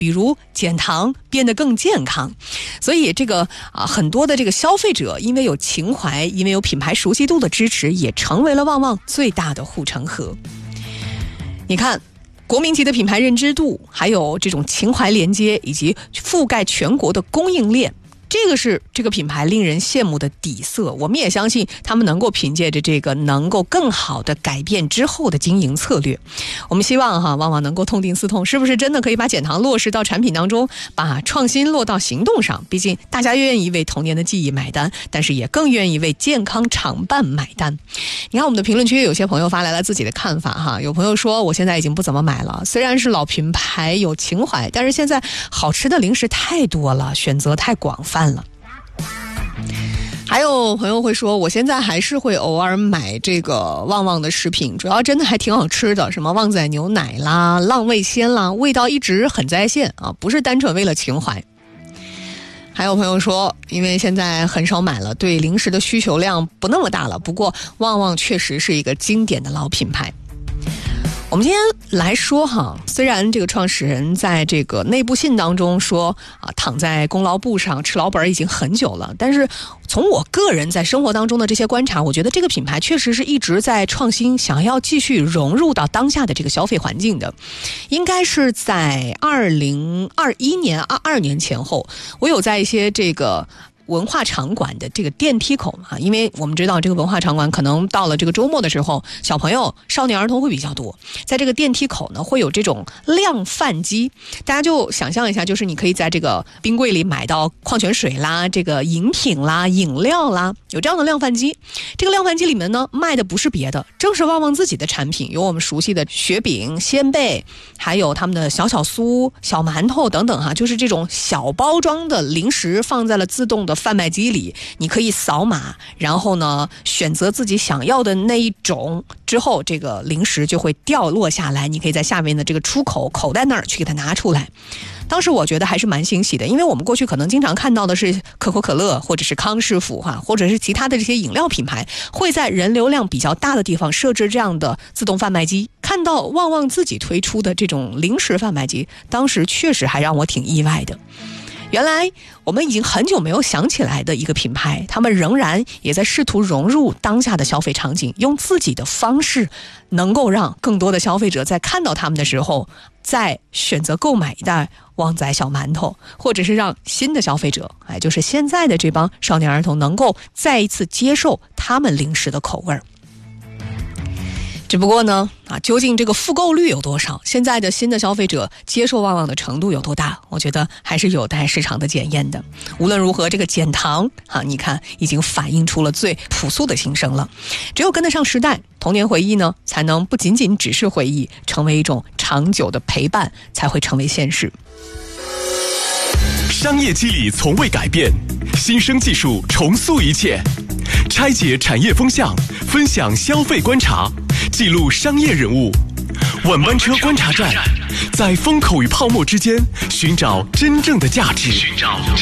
比如减糖变得更健康。所以这个很多的这个消费者因为有情怀，因为有品牌熟悉度的支持，也成为了旺旺最大的护城河。你看，国民级的品牌认知度，还有这种情怀连接，以及覆盖全国的供应链，这个是这个品牌令人羡慕的底色。我们也相信他们能够凭借着这个能够更好的改变之后的经营策略。我们希望旺旺能够痛定思痛，是不是真的可以把减糖落实到产品当中，把创新落到行动上。毕竟大家愿意为童年的记忆买单，但是也更愿意为健康常伴买单。你看我们的评论区有些朋友发来了自己的看法有朋友说，我现在已经不怎么买了，虽然是老品牌有情怀，但是现在好吃的零食太多了，选择太广泛了。还有朋友会说，我现在还是会偶尔买这个旺旺的食品，主要真的还挺好吃的，什么旺仔牛奶啦、浪味仙啦，味道一直很在线不是单纯为了情怀。还有朋友说，因为现在很少买了，对零食的需求量不那么大了，不过旺旺确实是一个经典的老品牌。我们今天来说虽然这个创始人在这个内部信当中说躺在功劳簿上吃老本已经很久了，但是从我个人在生活当中的这些观察，我觉得这个品牌确实是一直在创新，想要继续融入到当下的这个消费环境的。应该是在2021年、22年前后，我有在一些这个文化场馆的这个电梯口因为我们知道这个文化场馆可能到了这个周末的时候，小朋友少年儿童会比较多，在这个电梯口呢会有这种量贩机，大家就想象一下，就是你可以在这个冰柜里买到矿泉水啦、这个饮品啦、饮料啦，有这样的量贩机。这个量贩机里面呢卖的不是别的，正是旺旺自己的产品，有我们熟悉的雪饼、鲜贝，还有他们的小酥、小馒头等等就是这种小包装的零食放在了自动的贩卖机里，你可以扫码，然后呢选择自己想要的那一种，之后这个零食就会掉落下来，你可以在下面的这个出口口袋那儿去给它拿出来。当时我觉得还是蛮欣喜的，因为我们过去可能经常看到的是可口可乐或者是康师傅或者是其他的这些饮料品牌会在人流量比较大的地方设置这样的自动贩卖机，看到旺旺自己推出的这种零食贩卖机，当时确实还让我挺意外的。原来我们已经很久没有想起来的一个品牌，他们仍然也在试图融入当下的消费场景，用自己的方式能够让更多的消费者在看到他们的时候再选择购买一袋旺仔小馒头，或者是让新的消费者就是现在的这帮少年儿童能够再一次接受他们零食的口味。只不过呢究竟这个复购率有多少，现在的新的消费者接受旺旺的程度有多大，我觉得还是有待市场的检验的。无论如何，这个减糖你看已经反映出了最朴素的心声了。只有跟得上时代，童年回忆呢才能不仅仅只是回忆，成为一种长久的陪伴，才会成为现实。 商业机理从未改变，新生技术重塑一切，拆解产业风向，分享消费观察，记录商业人物。晚班车观察站，在风口与泡沫之间寻找真正的价值。